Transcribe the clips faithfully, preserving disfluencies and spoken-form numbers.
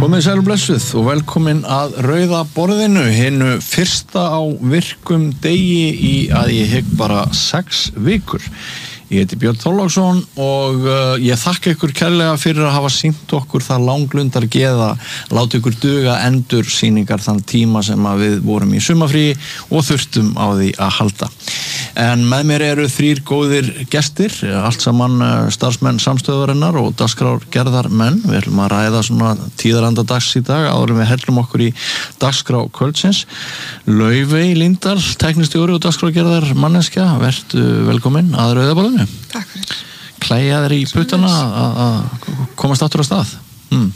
Komið sæl og blessuð og velkomin að Rauða borðinu, hinu fyrsta á virkum degi í að ég hygg bara sex vikur. Ég heiti Björn Þorláksson og uh, ég þakka ykkur kærlega fyrir að hafa sýnt okkur það langlundar geða, láta ykkur duga endur sýningar þann tíma sem að við vorum í sumafríi og þurftum á því að halda. En með mér eru þrír góðir gestir, allt saman starfsmenn samstöðurinnar og dagskrárgerðarmenn. Við ætlum að ræða svona tíðaranda dags í dag, áður en við hellum okkur í dagskrá kvöldsins. Laufey Líndal, tæknistjóri og dagskrárgerðar manneskja, vertu velkomin að Rauða borðinu. Takk fyrir. Klæja þér í puttana að komast aftur á stað? Hmm.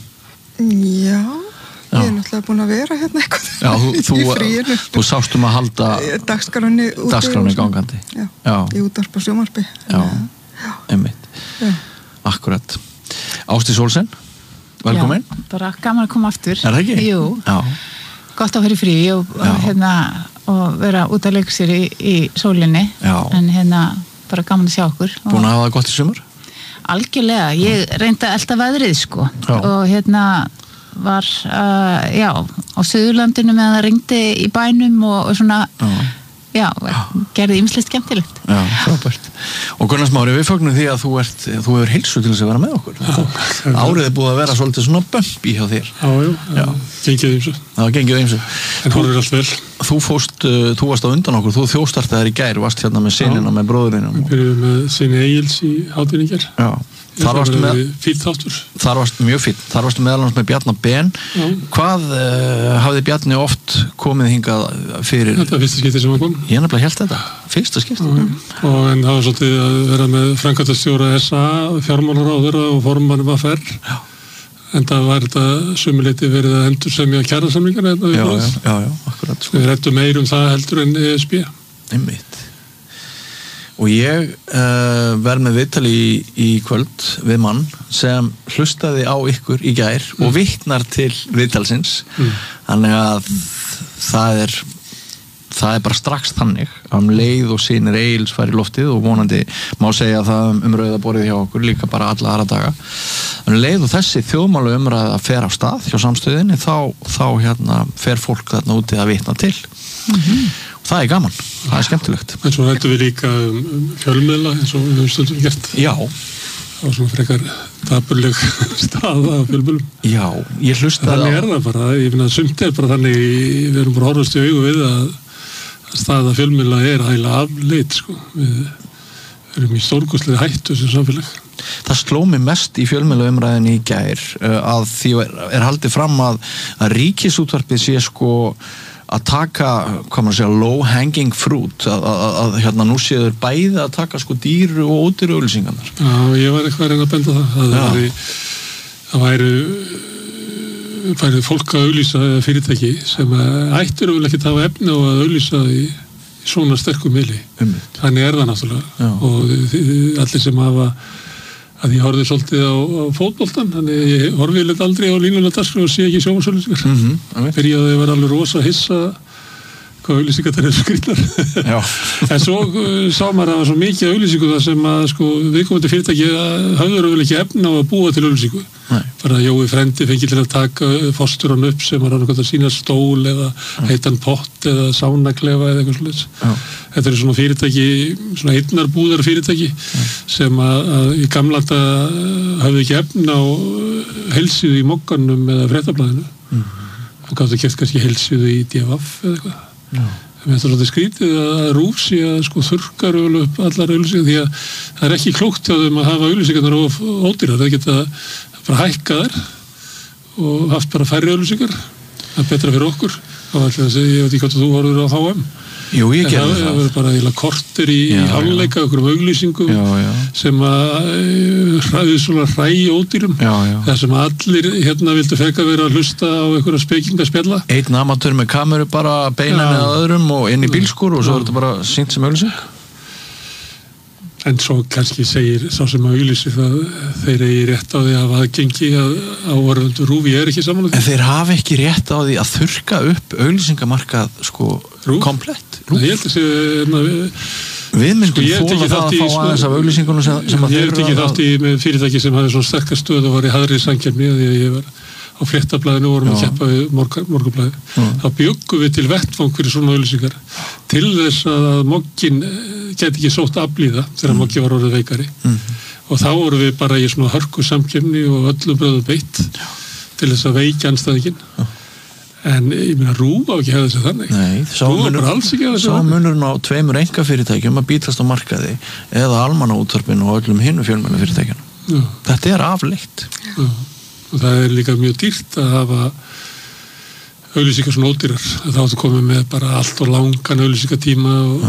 Já, ég er náttúrulega búin að vera hérna eitthvað Já, þú, í þú, fríinu. Þú sást um að halda dagskráni úti. Dagskráni gangandi. Já, Já. í útvarpi og sjónvarpi. Já, einmitt. Já. Akkurat. Ásdís Olsen, velkomin. Já, bara gaman að koma aftur. Er það ekki? Jú. Já. Gott að vera í frí og, hérna, og vera út að leika sér í, í sólinni. Já. En hérna, bara gaman að sjá okkur. Búin að hafa það gott í sumar? Algjörlega. Ég reyndi að elta veðrið, sko. Já. Og hérna var, uh, já, á Suðurlandinu meðan það ringdi í bænum og, og svona, já, já gerði ýmislegt skemmtilegt. Já, frábært. Og Gunnar Smári, við fögnum því að þú ert, þú hefur heilsu til þess að vera með okkur. Já, árið er búið að vera svolítið svona bömpi hjá þér. Já, já, já. Gengið ýmsu. Já, gengið ýmsu. En horfir allt vel. Þú fóst, uh, þú varst á undan okkur, þú þjóstartaðir í gær, varst hérna með sinina, með bróðurinnum. Við byrjuðum með sinni Egils í hádeginu í gær. Já. Þar varstu með fínn þáttur. Þar varstu mjög fínn. Þar varstu meðal annars með Bjarna Ben. Já. Hvað uh, hafði Bjarni oft komið hingað fyrir? Þetta er fyrsta skipti sem hann kom. Ég nefnilega hélt þetta. Fyrsta skipti. Já, og en það var svolítið að vera með framkvæmdastjóra S A, fjármálaráðherra og formann V R. Já. En það var þetta sömuleyti verið að endursemja kjarasamningar. Já, já, já, já, akkurat. Sko. Við ræddum meir um það heldur en E S B. Einmitt. Og ég uh, verð með viðtal í, í kvöld við mann sem hlustaði á ykkur í gær mm. og vitnar til viðtalsins. Mm. Þannig að það er, það er bara strax þannig að um leið og sinir Egils fær í loftið og vonandi má segja það um, um Rauða borðið hjá okkur líka bara alla aðra daga. Um leið og þessi þjóðmála umræða fer af stað hjá samstöðinni þá, þá hérna, fer fólk þarna úti að vitna til. Mm-hmm. Það er gaman, það er skemmtilegt. En svo rættum við líka um fjölmiðla eins og við höfum stundum gert. Já. Það var svona frekar dapurleg staða af fjölmiðlum. Já, ég hlustaði á... Þannig er það bara, ég finna að sumt er bara þannig, við erum bara horfast í augu við að, að staða fjölmiðla er hægilega afleit, sko. Við erum í stórkostlega hættu sem samfélag. Það sló mig mest í fjölmiðlaumræðinni í gær að því er, er haldið fram að, að ríkisútvarpið sé sko að taka, hvað maður segja, low hanging fruit, að, að, að hérna nú séður bæði að taka sko dýru og ódýru auglýsingarnar. Já, ég var eitthvað að reyna að benda það. Það væri, það væri, væri fólk að auglýsa fyrirtæki sem ættir vel ekki að hafa efni á að auglýsa í, í svona sterkum miðli. Um. Þannig er það náttúrulega. Já. Og allir sem hafa að ég horfði svolítið á, á fótboltan, þannig ég horfði litt aldrei á línulega dagskrá og sé ekki sjónvarpsauglýsingar. Mm-hmm. Byrjaði að vera alveg rosa hissa hvað auglýsingar það eru skrýtlar. En svo uh, sá maður að það var svo mikið auglýsingu það sem að sko, viðkomandi fyrirtæki hafður vel ekki efna á að búa til auglýsingu. Nei. Bara Jói Frendi fengi til að taka fósturann upp sem var að sína stól eða heitan pott eða sánaklefa eða eitthvað svolítið. Þetta er svona fyrirtæki, svona einnarbúðar fyrirtæki Já. Sem að, að í gamlanda hafði ekki efna á heilsíðu í Mogganum eða Fréttablaðinu. Mm. Það gafði keft kannski heilsíðu í D F F eða eitthvað. Já. Þetta er svolítið skrítið að RÚV sé að sko þurrkar upp allar auglýsingar því að það er ekki klókt hjá þeim að hafa auglýsingarnar of ódýrar. Það geta bara hækkað þær og haft bara færri auglýsingar. Það er betra fyrir okkur. Þá ætla að segja, ég veit ekki hvað þú horfður á H M. Jú, ég gerði það. Það verður bara eiginlega korter í, í hálfleika okkur um auglýsingum já, já. Sem að hræði svona hræi ódýrum. Já, já. Það sem allir hérna vildu fekka vera að hlusta á einhverja spekingaspjalla. Einn amatör með kameru bara beina með öðrum og inn í bílskur og svo er þetta bara sýnt sem auglýsing. En svo kannski segir sá sem að auglýsi það þeir eigi rétt á því að hafa aðgengi að áhorfendur RÚV er ekki samanlega. En þeir hafa ekki rétt á því að þurrka upp auglýsingamarkað sko komplett. Ég held að segja Við myndum sko, þóla það að fá aðeins af auglýsingunum sem, sem að þeir eru að... Ég hef tekið þátt í með fyrirtæki sem hafði svona sterkast stöð og var í harðri samkeppni því að ég var á Fréttablaðinu vorum að keppa við Morgunblaðið. Þá bjöggum við til vettvang fyrir svona auglýsingar til þess að moggin geti ekki sótt aflíða þegar mm. moggi var orðið veikari. Mm. Og þá vorum við bara í svona hörku samkeppni og öllum bröðum beitt til þess að veikja andstæðinginn. En ég meina Rúv á ekki hefði þessi þannig. Nei, Rúv var bara alls ekki hefði þessi þannig. Sá munurinn á tveimur einkafyrirtækjum að bítast á markaði eða almannaútvarpinu og öllum hinu fjölmiðlafyrirtækjunum. Já. Þetta er afleitt. Já. Og það er líka mjög dýrt að hafa auglýsingar svona ódýrar. Þá áttu komið með bara allt og langan auglýsingatíma og...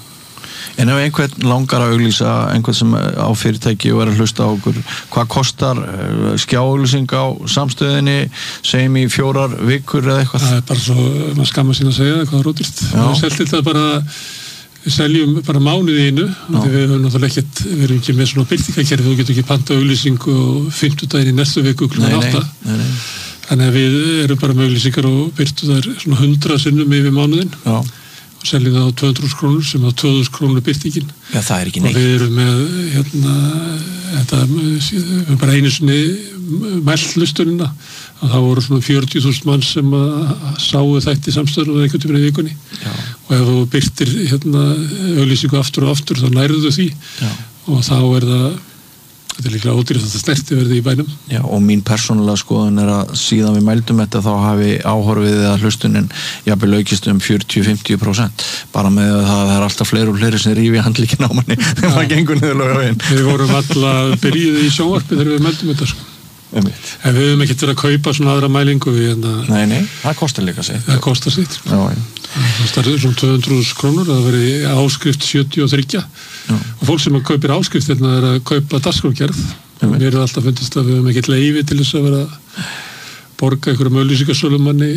En ef einhvern langar að auglýsa, einhvern sem á fyrirtæki og er að hlusta á okkur, hvað kostar skjáauglýsing á samstöðinni, segjum í fjórar vikur eða eitthvað? Það er bara svo, maður skammar sín að segja það, hvað er ódýrt. Við seljum þetta bara, við seljum bara mánuði einu, og við höfum náttúrulega ekkert, við erum ekki með svona byltingakerfi, þú getur ekki panta auglýsing og fimmtudaginn í næstu viku klukkan átta. Þannig að við erum bara með auglýsingar og byrtu þær svona hundrað sinnum yfir mánuðinn. Já. Og seljum það á tvö hundruð þúsund krónur sem á tvö þúsund krónur byrtingin. Já, það er ekki neitt. Og við erum með, hérna, þetta, við erum bara einu sinni mælt hlustunina og það voru svona fjörutíu þúsund mann sem að sáu þætti samstöðunum einhvern tímann í vikunni. Já. Og ef þú byrtir, hérna, auglýsingu aftur og aftur, þá nærðu því. Já. Og þá er það, þetta er líklega ódýrt að þetta snerti verði í bænum. Já, og mín persónulega skoðun er að síðan við mældum þetta þá hafi áhorfið að hlustunin jafnvel aukist um fjörutíu til fimmtíu prósent bara með að það er alltaf fleiri og fleiri sem rífi handlíkin á manni þegar maður gengur niður Laugaveginn. Við vorum alltaf byrjuð í sjónvarpi þegar við mældum þetta sko. En við höfum ekkert verið að kaupa svona aðra mælingu við en að... Nei, nei, það kostar líka sitt. Það kostar sitt. Já, já. Það starður svona tvö hundruð þúsund krónur, það verið áskrift sjötíu og þrjú. Og fólk sem að kaupir áskrift hérna er að kaupa dagskrárgerð. Mér er alltaf fundist að við höfum ekkert leyfi til þess að vera að borga einhverjum auglýsingasölumanni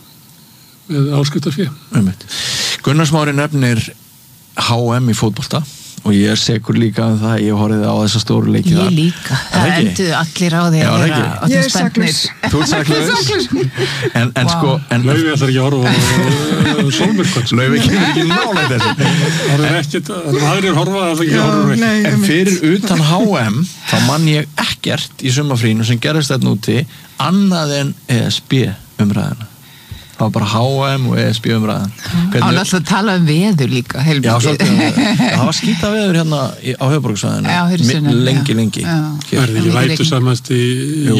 með áskriftarfé. Gunnar Smári nefnir H M í fótbolta og ég er sekur líka um það, ég horfði á þessa stóru leiki ég líka, það endur allir á því að vera ég er saklaus þú er saklaus en, en wow. sko en Laufi ætlar ekki að horfa og sólmyrkvöld Laufi kemur ekki nálega þessu það er ekkert, aðrir horfa það ekki horfa en fyrir utan H M þá mann ég ekkert í sumarfrínu sem gerist þetta núti annað en E S B umræðina það var bara H M og E S B umræðan. Hann var alltaf að tala um veður líka, heilmikið. Já, svolítið. Það var skýta veður hérna á höfuðborgarsvæðinu. Lengi, lengi. Það er ekki vætu samast í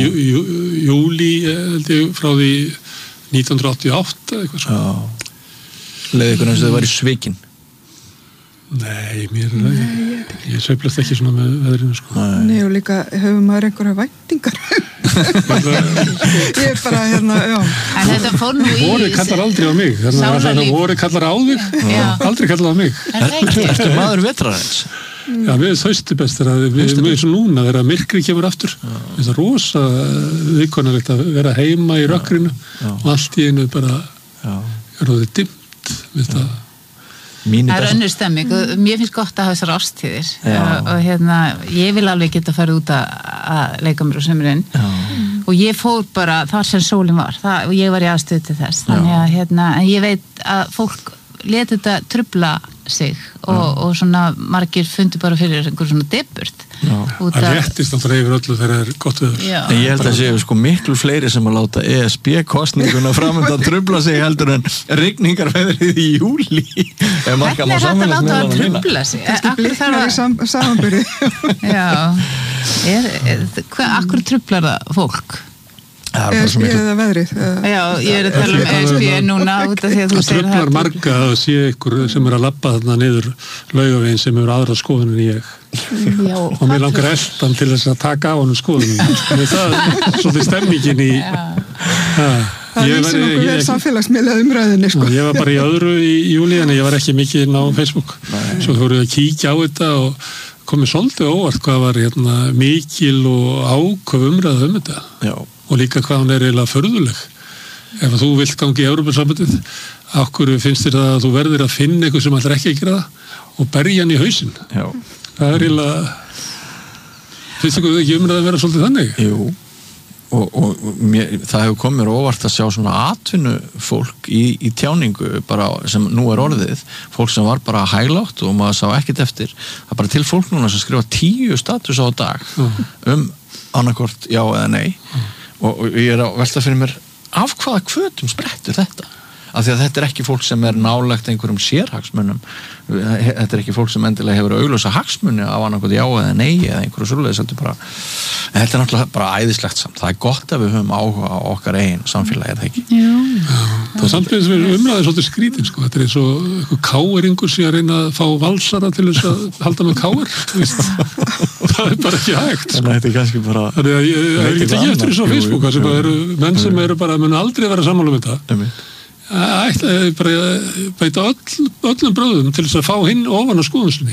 júli, frá því nítján hundruð áttatíu og átta, eitthvað svo. Já. Leði ykkur eins og þau var í svikin. Nei, mér er það ekki. Ég sveiflast ekki svona með veðrinu, sko. Nei, og líka hefur maður einhverja væntingar. Ég er bara hérna, já. En þetta fór nú í... Voru kallar aldrei á mig. Þannig að voru kallar á þig, aldrei kallar á mig. Ertu maður vetrarins? Já, við þaustu bestir að við erum eins og núna þegar myrkri kemur aftur. Það er rosa viðkonarlegt að vera heima í rökkrinu og allt í einu bara er það dimmt, við það. Það er önnur stemming og mér finnst gott að hafa þessar ástíðir og, og hérna, ég vil alveg geta að fara út að, að leika mér á sumrin og ég fór bara þar sem sólin var það, og ég var í aðstöðu til þess þannig að hérna, ég veit að fólk leti þetta trubla sig og, og svona margir fundu bara fyrir einhver svona deburt það réttist náttúrulega yfir öllu þegar það er gott viður en ég held að séu sko miklu fleiri sem að láta E S B-kostninguna framönda að trubla sig heldur en rigningarveðrið í júli hvernig er þetta að láta að trubla sig? kannski blikkar í samanbyrði já akkur trublar það fólk? E S B eða veðrið já, ég er að tala um E S B núna út af því að þú segir það trublar marga að sé ykkur sem er að labba þarna niður Laugaveginn sem hefur aðra skoðun en ég já, og mér langar eldan til þess að taka á hann skoðun það er svolítið stemmingin í það lýsir okkur vel samfélagsmiðla umræðinni sko. Ég var bara í öðru í júli en ég var ekki mikið inn á Facebook svo fóru ég að kíkja á þetta og komið svolítið óvart hvað var hérna, mikil og áköf umræða um þetta já. Og líka hvað hann er eiginlega förðuleg ef þú vilt gangi í Evrópusambandið okkur finnst þér að þú verður að finna eitthvað sem ætlar ekki að gera það og berja hann í hausinn það er eiginlega finnst ykkur ekki umræða að vera svolítið þannig? Jú og, og mér, það hefur komið mér óvart að sjá svona atvinnu fólk í, í tjáningu bara sem nú er orðið fólk sem var bara hæglátt og maður sá ekkert eftir það er bara til fólk núna sem skrifa tíu status á dag mm. um annarkort já eða nei mm. og, og, og ég er að velta fyrir mér af hvaða hvötum sprettur þetta af því að þetta er ekki fólk sem er nálægt einhverjum sérhagsmunum þetta er ekki fólk sem endilega hefur augljósa hagsmuni á annarkot já eða nei eða einhverju svoleiðis þetta er bara en þetta er náttúrulega bara æðislegt samt það er gott að við höfum áhuga á okkar eigin samfélagi er það ekki? Jú. Það er samt eins og við umræðum svolítið skrítin sko. Þetta er eins og eitthvað káeringur sem að reyna að fá valsara til þess að halda með káir það er bara ekki hægt sko. Þannig að þetta er kannski bara Þannig að ég hef ekki tekið eftir þessu á Facebook sem eru menn sem eru bara mun aldrei vera sammála um þetta ætla bara beita öll, öllum bröðum til þess að fá hinn ofan á skoðunsinni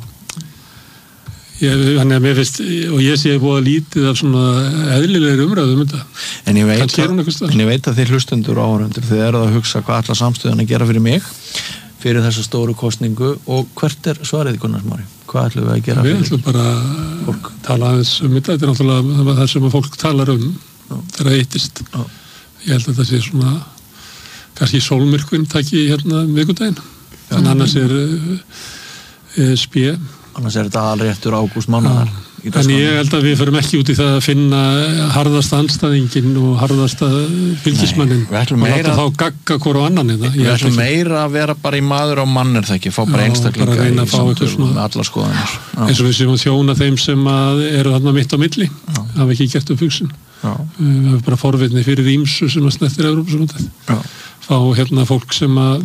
þannig að mér finnst og ég sé búið að lítið af svona eðlilegri umræðum um þetta en ég veit, að, en ég veit að þið hlustendur og áhorfendur þið eru að hugsa hvað allar samstöðan að gera fyrir mig fyrir þessa stóru kosningu og hvert er svarið Gunnar Smári? Hvað ætlum við að gera við fyrir ætlum bara fólk tala aðeins um þetta þetta er náttúrulega það sem að fólk talar um þegar það eittist ég held að þetta sé svona kannski sólmyrkvinn taki hérna vikudaginn en annars er e, spé annars er þetta alréttur ágúst mánaðar en ég held að við förum ekki út í það að finna harðasta anstæðingin og harðasta fylgismannin og láta þá gagga hvort á annan hérna. Við ætlum meira að vera bara í maður á mann er það ekki, fá bara einstaklinga í samtölu með allar skoðanir eins og við séum að þjóna þeim sem að eru þarna mitt á milli hafa ekki gert upp hugsun við hefum bara forvitni fyrir ímsu sem að snertir Evrópusambandið fá hérna fólk sem að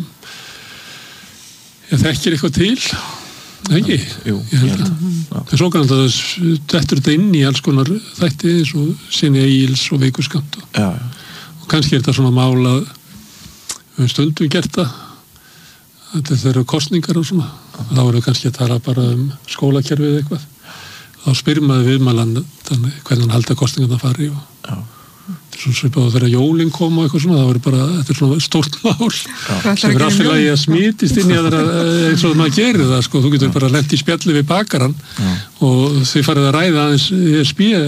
ég þekkir eitthvað til ekki, Jú, ég held að það er svo kannan að það dettur þetta inn í alls konar þætti eins og sinni Egils og Veikuskamt og, já, já. og kannski er þetta svona mál að við stundum gert það þetta er þeirra kostningar og svona þá erum við kannski að tala bara um skólakerfið eitthvað þá spyrir maður viðmælan hvernig hann halda kostningarna að fari og já svona svipað þegar jólinn kom og eitthvað svona það voru bara, þetta er svona stórt mál sem er alltaf að smítist inn í að það eins og maður gerir það sko, þú getur bara lent í spjalli við bakaran Já. og þið farið að ræða aðeins í spíu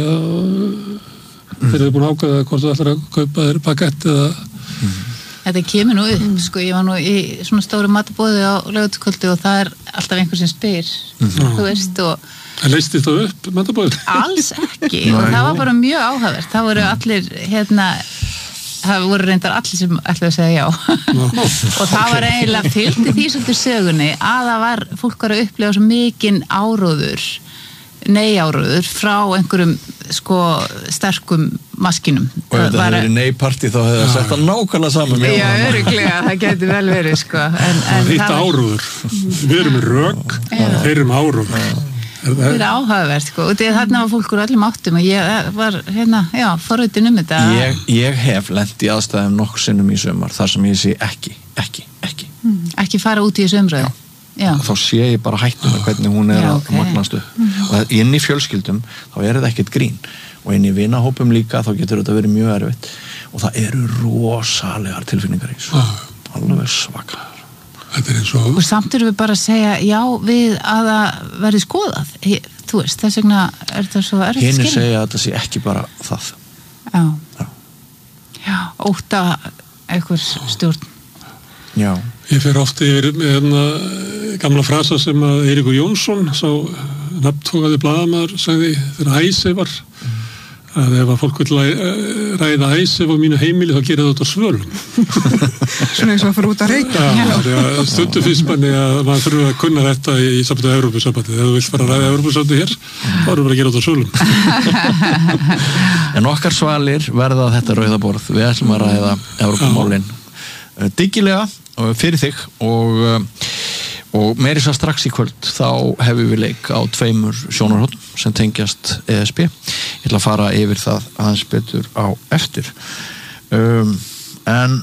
þeir eru búin að ákveða hvort þú ætlar að kaupa þér pakett eða mm. Þetta kemur nú upp, sko, ég var nú í svona stóru matabóði á laugardagskvöldi og það er alltaf einhver sem spyr mm. þú veist og Það leist þetta upp, matabóðið? Alls ekki og það var bara mjög áhugavert það voru allir, hérna það voru reyndar allir sem ætlaði að segja já no. og það var eiginlega fylgdi því svolítið sögunni að það var fólk var að upplifa svo mikinn áróður nei-áróður frá einhverjum sko sterkum maskinum og ef það hefði verið nei-parti þá hefði það sett það nákvæmlega saman Já, örugglega, það geti vel verið sko en, en Hitt var... áróður, við erum með rök þeir eru með áróður Það er áhugavert sko og þarna var fólk úr öllum áttum og ég var hérna, já, forvitin um þetta Ég, ég hef lent í aðstæðum nokkur sinnum í sumar þar sem ég sé ekki, ekki, ekki mm, Ekki fara út í þessu umræðu Já. Þá sé ég bara hættuna hvernig hún er já, að okay. magnast upp mm. og inn í fjölskyldum þá er þetta ekkert grín og inn í vinahópum líka þá getur þetta verið mjög erfitt og það eru rosalegar tilfinningar í þessu ah. alveg svakar Þetta er eins og... Og samt erum við bara að segja já við að það verði skoðað. Þú veist, þess vegna er þetta svo erfitt skilja. Hinir segja að þetta sé ekki bara það. Já. Já, já ótta einhvers stjórn. Já. Ég fer oft yfir með hérna gamla frasa sem að Eiríkur Jónsson, sá nafntókaði blaðamaður, sagði þegar æsið var að ef að fólk vil ræða æsef á mínu heimili þá gerir þetta á svölum Svona eins og að fara út að reykja Já, stundu fyrst manni að maður þurfa að kunna þetta í sambandi á Evrópusambandi ef þú vilt fara að ræða Evrópusambandi hér þá erum við bara að gera þetta á svölum En okkar svalir verða þetta rauðaborð við ætlum að ræða Evrópumálin diggilega fyrir þig og og meiri svo strax í kvöld þá hefum við leik á tveimur sjónarhóttum sem tengjast E S B ég ætla að fara yfir það aðeins betur á eftir um, en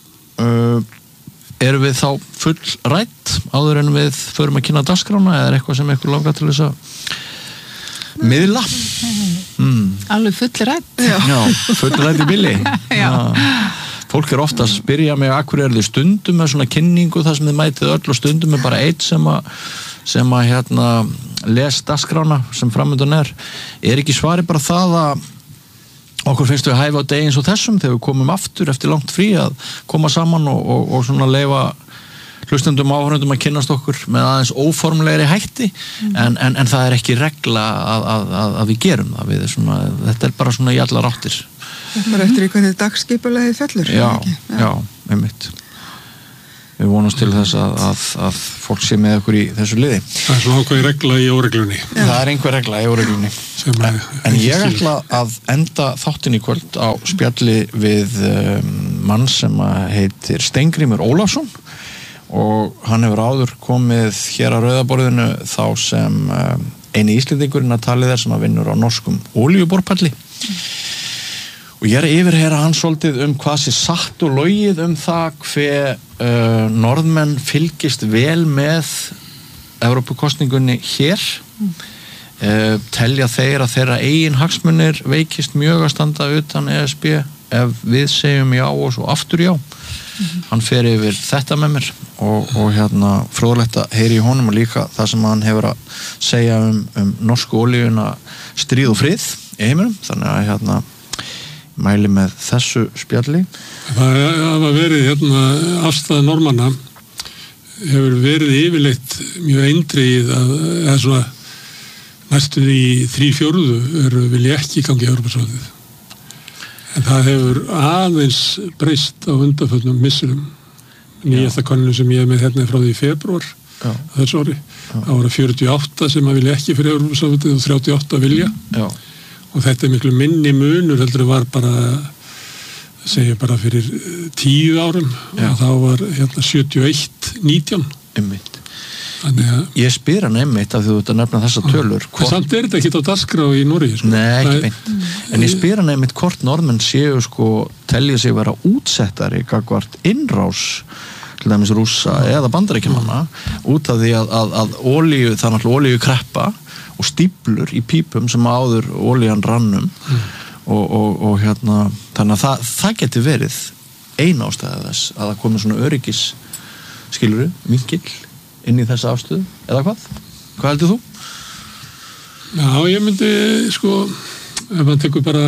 um, erum við þá full rætt áður en við förum að kynna dagskrána eða er eitthvað sem eitthvað langar til þess að miðla mm. Alveg full rætt Já, Já full rætt í billi Já Fólk er ofta að spyrja mig að hverju er þið stundum með svona kynningu þar sem þið mætið öll og stundum með bara eitt sem að sem að hérna les dagskrána sem framöndan er er ekki svari bara það að okkur finnst við hæfa á degi eins og þessum þegar við komum aftur eftir langt frí að koma saman og, og, og svona leifa hlustendum áhörundum að kynnast okkur með aðeins óformlegri hætti mm. en, en, en það er ekki regla að, að, að, að við gerum það við svona, þetta er bara svona í allar áttir bara eftir í hvernig dagskipulagið fellur. Já, já, já, einmitt. Við vonumst til þess að, að, að fólk sé með okkur í þessu liði. Það er svona ákveði regla í óreglunni. Já. Það er einhver regla í óreglunni. En, en ég ætla að enda þáttinn í kvöld á spjalli við um, mann sem heitir Steingrímur Ólafsson og hann hefur áður komið hér að Rauðaborðinu þá sem um, eini Íslendingurinn að tali þess sem að vinnur á norskum olíuborpalli. Mm. Og ég er að yfirheyra hann svolítið um hvað sé satt og logið um það hver uh, norðmenn fylgist vel með Evrópukosningunni hér. Mm. Uh, telja þeir að þeirra eigin hagsmunir veikist mjög að standa utan E S B ef við segjum já og svo aftur já. Mm-hmm. Hann fer yfir þetta með mér og, og hérna fróðlegt að heyri í honum og líka það sem hann hefur að segja um, um norsku olíuna stríð og frið í heiminum. Þannig að hérna mæli með þessu spjalli. Það hafa verið hérna afstæða normanna hefur verið yfirleitt mjög eindregið að eða svona næstuð í þrjú fjórðu eru vilja ekki gangi í Evrópusambandið. En það hefur aðeins breyst á undanförnum missurum. Nýjasta könnun sem ég er með hérna frá því í febrúar þessu ári. Það voru fjörutíu og átta sem að vilja ekki fyrir Evrópusambandið og þrjátíu og átta vilja. Já. Og þetta er miklu minni munur heldur að var bara segja bara fyrir tíu árum Já. Og þá var hérna sjötíu og eitt nítján. Einmitt. Ég spyr hann einmitt af því þú ert að nefna þessa tölur. Hvort... Samt er þetta ekki á dagskrá í Noregi. Sko. Nei, ekki beint. En ég spyr hann einmitt hvort norðmenn séu sko telja sig vera útsettari gagvart innrás til dæmis Rússa eða Bandaríkjamanna út af því að, að, að olíu, það er náttúrulega olíukreppa og stíplur í pípum sem áður olían rannum mm. og, og, og hérna þannig að það, það geti verið ein ástæða þess að það komi svona öryggis skiluru, minkil inn í þessa afstöðu, eða hvað? Hvað heldur þú? Já, ég myndi sko ef maður tekur bara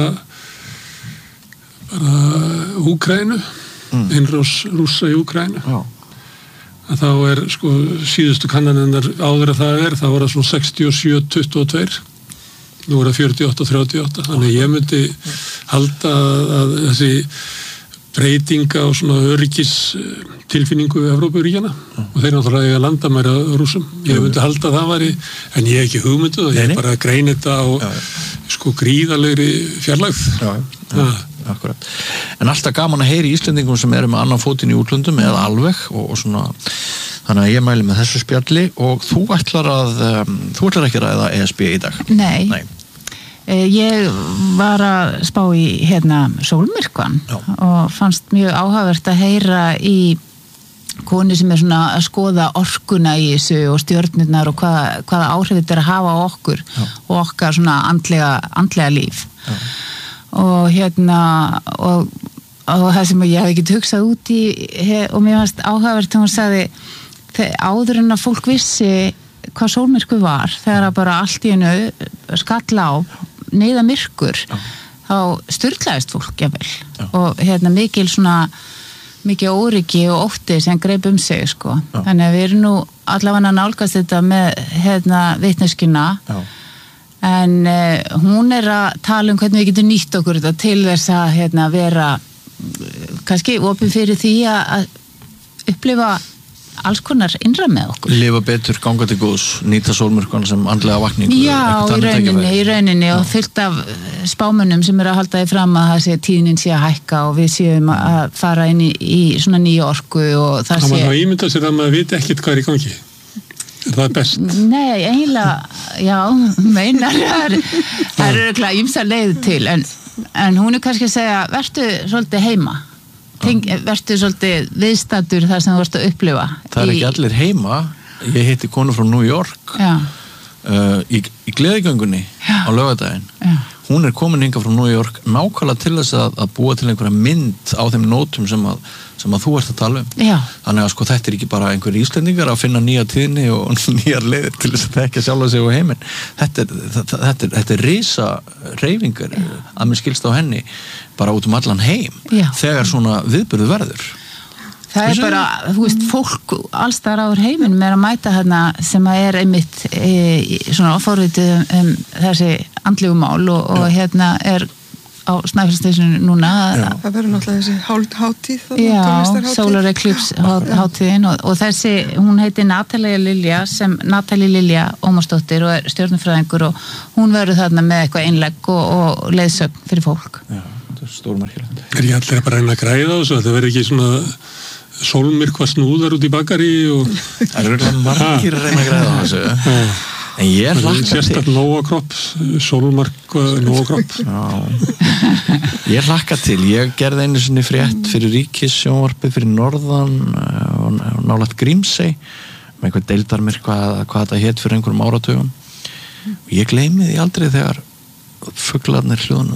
bara Úkraínu mm. innrás Rússa í Úkraínu Já að þá er sko síðustu kannanirnar áður að það er, þá var það svona sextíu og sjö tuttugu og tvö nú er það fjörutíu og átta þrjátíu og átta þannig ég myndi halda að þessi breytinga og svona öryggis tilfinningu við Evrópuríkjana og þeir náttúrulega eiga landamæri að Rússum ég myndi halda að það væri, en ég hef ekki hugmyndu og ég er bara að greina þetta á já, já. Sko gríðalegri fjarlægð Já, já, akkurat. En alltaf gaman að heyri Íslendingum sem eru með annan fótinn í útlöndum eða alveg og, og svona þannig að ég mæli með þessu spjalli og þú ætlar að um, þú ætlar ekki að ræða E S B í dag Nei, Nei. Ég var að spá í hérna sólmyrkvan Já. Og fannst mjög áhugavert að heyra í konu sem er svona að skoða orkuna í þessu og stjörnurnar og hvaða, hvaða áhrif þetta er að hafa á okkur Já. Og okkar svona andlega, andlega líf Já. Og hérna og, og það sem ég hef ekki hugsað út í hef, og mér fannst áhugavert þegar hún sagði áður en að fólk vissi hvað sólmyrkvi var þegar að bara allt í einu skall á neyða myrkur Já. Þá sturlaðist fólk jafnvel Já. Og hérna mikil svona mikið óryggi og ótti sem greip um sig sko. Þannig að við erum nú allavega að nálgast þetta með hérna vitneskjuna en uh, hún er að tala um hvernig við getum nýtt okkur þetta til þess að hérna vera kannski opin fyrir því að upplifa alls konar innra með okkur. Lifa betur, ganga til góðs, nýta sólmyrkvan sem andlega vakningu. Já, í rauninni, í rauninni og fullt af spámönnum sem eru að halda því fram að það sé tíðnin sé að hækka og við séum að fara inn í, í svona nýja orku og það sé... Það maður þá ímynda sér að maður viti ekkert hvað er í gangi. Er það best? Nei, eiginlega, já, meinar, það eru örugglega ýmsar leiðir til, en, en hún er kannski að segja, vertu svolítið heima. Vertu svolítið viðstaddur þar sem þú varst að upplifa Það er ekki í... allir heima ég hitti konu frá New York uh, í, í gleðigöngunni Já. Á laugardaginn hún er komin hingað frá New York nákvæmlega til þess að, að búa til einhverja mynd á þeim nótum sem að, sem að þú ert að tala um Já. Þannig að sko þetta er ekki bara einhverjir Íslendingar að finna nýja tíðni og nýjar leiðir til þess að þekka sjálfa sig og heiminn þetta er, þetta, þetta er, þetta er risa reyfingar að mér skilst á henni bara út um allan heim Já. Þegar svona viðburður verður Það er bara, þú veist, fólk allstar á heiminum er að mæta hérna sem að er einmitt e, svona forritið um, um þessi andlegu mál og, og hérna er á Snæfellsnesinu núna. Já. Það verður náttúrulega þessi hál- hátíð, þarna, Já, tónlistarhátíð. Solar Eclipse há- hátíðin og, og þessi, hún heitir Natalia Lilja sem Natalie Lilja Ómarsdóttir og er stjörnufræðingur og hún verður þarna með eitthvað einlegg og, og leiðsögn fyrir fólk. Já, þetta er stórmerkilegt. Er ég allir að bara reyna að græða á þessu, þetta verður ekki svona sólmyrkva snúðar út í bakari og... Það eru örugglega margir að reyna að græða á þessu. En ég hlakka til. Sérstaklega nóakropp, sólmyrkva nóakropp. Já. Ég hlakka til. Ég gerði einu sinni frétt fyrir Ríkissjónvarpið fyrir norðan og nálægt Grímsey með eitthvað deildarmyrk hvað, hvað þetta hét fyrir einhverjum áratugum. Og ég gleymi því aldrei þegar fuglarnir hljóðna